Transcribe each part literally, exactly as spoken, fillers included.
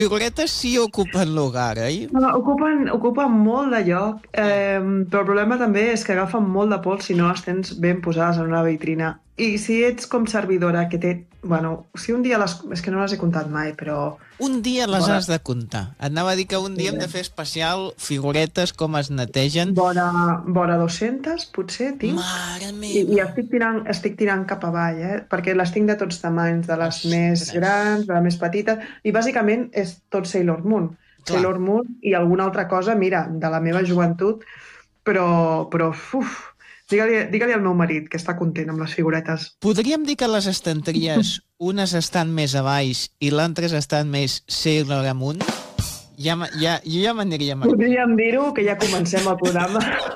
figuretes sí ocupen lugar, oi? No, ocupen, ocupen molt de lloc, eh, però el problema també és que agafen molt de pols si no les tens ben posades en una vitrina. I si ets com servidora, que té... Bueno, si un dia les... És que no les he comptat mai, però... Un dia les Vora. has de comptar. Et anava a dir que un dia hem de fer especial figuretes, com es netegen. Vora, vora dues-centes, potser, tinc. Mare I, meva! i estic, tirant, estic tirant cap avall, eh? Perquè les tinc de tots tamanys, de les Ostres. més grans, de les més petites, i bàsicament és tot Sailor Moon. Clar. Sailor Moon i alguna altra cosa, mira, de la meva joventut, però, però uf, digue-li digue-li al meu marit, que està content amb les figuretes. Podríem dir que les estanteries, unes estan més a baix i l'altres estan més Sailor Moon? Ja, ma- ja, jo ja m'aniria amb... Podríem dir-ho, que ja comencem el programa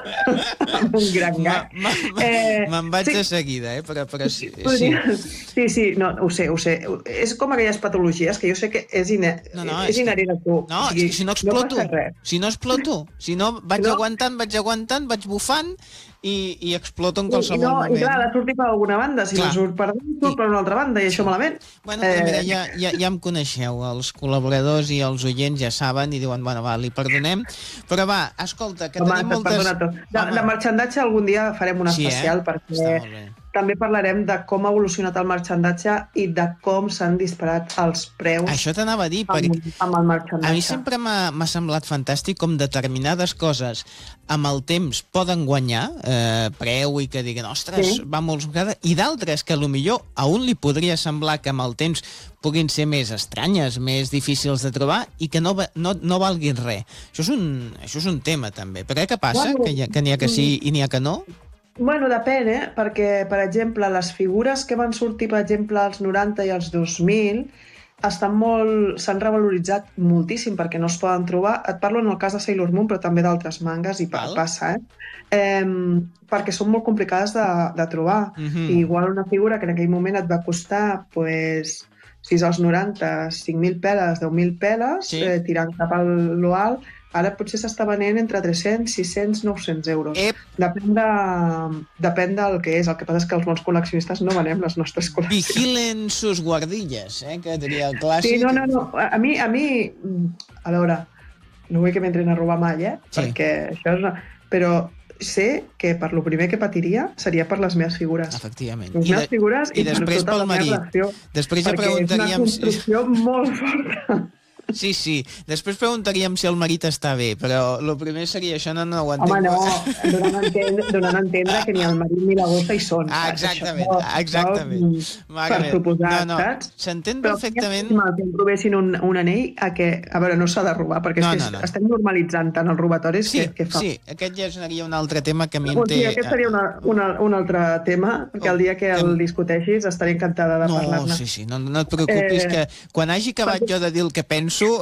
amb un gran gag. Ma- ma- ma- Eh, Me'n vaig sí. de seguida, eh? Però, però sí, sí. Podria... Sí, sí, no, ho sé, ho sé. És com aquelles patologies que jo sé que és, ine... No, no, és és que- inherent a tu. No, O sigui, és que si no exploto, No passa res. si no exploto, si no vaig No. aguantant, vaig aguantant, vaig bufant i, i exploto en I, i, qualsevol no, moment. I clar, ha de sortir per alguna banda. Si Clar. no surt per dins, surt I- per una altra banda, i això malament. Bueno, però mira, Eh, ja, ja, ja em coneixeu, els col·laboradors i els oients ja saben i diuen, bueno, va, li perdonem, però va, escolta, que Home, tenim t'has moltes... perdonat tot. De, Home, de marxandatge algun dia farem un sí, especial, eh? perquè Està molt bé. també parlarem de com ha evolucionat el marxandatge i de com s'han disparat els preus Això t'anava a dir, amb, perquè amb el marxandatge. a mi sempre m'ha m'ha semblat fantàstic com determinades coses amb el temps poden guanyar eh, preu i que diguen, ostres, Sí. va molt cara, i d'altres que potser a un li podria semblar que amb el temps puguin ser més estranyes, més difícils de trobar i que no, va- no, no valguin res. Això és un, això és un tema també. Però què passa? Bueno, Que hi ha- que n'hi ha que sí i n'hi ha que no? Bueno, depèn, eh? Perquè, per exemple, les figures que van sortir, per exemple, als noranta i als dos mil, estan molt... s'han revaloritzat moltíssim perquè no es poden trobar. Et parlo en el cas de Sailor Moon, però també d'altres mangas, i pa- Val. passa, eh? eh? Perquè són molt complicades de, de trobar. Mhm. I igual una figura que en aquell moment et va costar, pues, si és als noranta, cinc mil peles, deu mil peles, Sí. eh, tirant cap al lo alt, ara potser s'està venent entre tres-cents, sis-cents, nou-cents euros. Ep, Depèn, de, depèn del que és. El que passa és que els bons col·leccionistes no venem les nostres col·leccions. vigilen sus guardilles, eh? Que diria el clàssic. Sí, no, no, no. A a mi, a mi, mm, a veure, no vull que m'entrin a robar mai, eh? Sí. Perquè això és una... Però sé que per lo primer que patiria seria per les meves figures. Efectivament. Les I, meves de, figures i després per tota pel la meva marit. relació, Després ja perquè és una preguntaríem si... construcció molt forta. Sí, sí. Després preguntaríem si el marit està bé, però el primer seria això, no, no ho entenc. Home, no, donant a entendre, donant a entendre que ni el marit ni la gossa hi són. Ah, saps? exactament, Això, això, exactament. mm, Mare Per meva. suposat, No, no, saps? s'entén Però perfectament. que em provessin un, un anell a que, a veure, no s'ha de robar, perquè No, és que no, no. estem normalitzant tant els robatoris Sí, que, que fa. sí, aquest ja seria un altre tema que a mi em O té... sigui, aquest seria una, una, un altre tema, que el dia que el discuteixis estaré encantada de No, parlar-ne. sí, sí, no, no et preocupis, Eh, que quan hagi acabat perquè- jo de dir el que penso,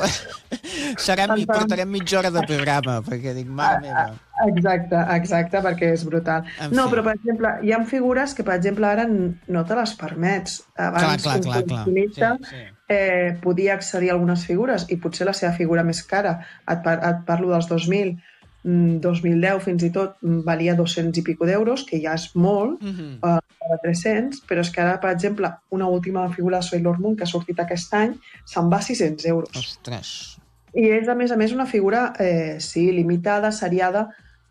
serà, Em fa- portarem mitja hora de programa, perquè dic, mare meva. Exacte, exacte, perquè és brutal. En No, fi. però, per exemple, hi ha figures que, per exemple, ara n- no te les permets. Abans, Clar, clar, un clar, clar. col·leccionista Sí, sí. eh, podia accedir a algunes figures i potser la seva figura més cara, et, par et parlo dels dos mil, mm, dos mil deu fins i tot, mm, valia dos-cents i pico d'euros, que ja és molt, Mhm. eh, de tres-cents, però és que ara, per exemple, una última figura de Sailor Moon que ha sortit aquest any se'n va a sis-cents euros. Ostres. I és, a més a més, una figura, eh, sí, limitada, seriada,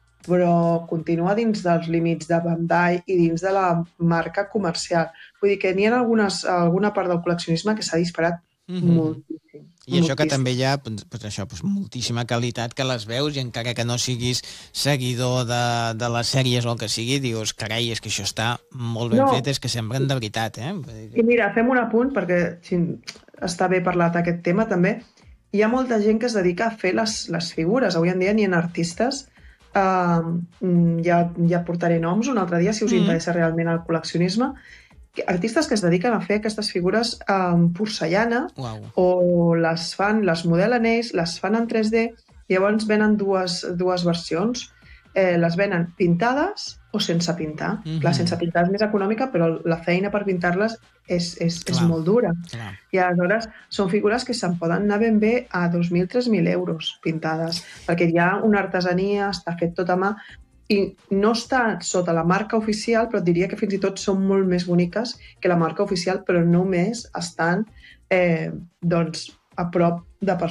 però continua dins dels límits de Bandai i dins de la marca comercial. Vull dir que n'hi ha algunes, alguna part del col·leccionisme que s'ha disparat Mhm. moltíssim. I això que moltíssim. també hi ha doncs, doncs això, doncs, moltíssima qualitat que les veus i encara que no siguis seguidor de, de les sèries o el que sigui, dius, carai, és que això està molt ben No. fet, és que semblen de veritat, eh? Vull dir que- I mira, fem un apunt, perquè si està bé parlar d'aquest tema també. Hi ha molta gent que es dedica a fer les, les figures. Avui en dia n'hi ha artistes, uh, ja, ja portaré noms un altre dia, si us Mm. interessa realment el col·leccionisme, que- artistes que es dediquen a fer aquestes figures amb porcellana, Uau. o les fan, les modelen ells, les fan en tres D, i llavors venen dues, dues versions. Eh, les venen pintades o sense pintar. Mhm. Clar, sense pintar és més econòmica, però la feina per pintar-les és, és, és Clar. molt dura. Clar. I aleshores són figures que se'n poden anar ben bé a dos mil a tres mil euros pintades, perquè hi ha una artesania, està fet tot a mà, i no està sota la marca oficial, però et diria que fins i tot són molt més boniques que la marca oficial, però només estan eh, doncs, a prop de persones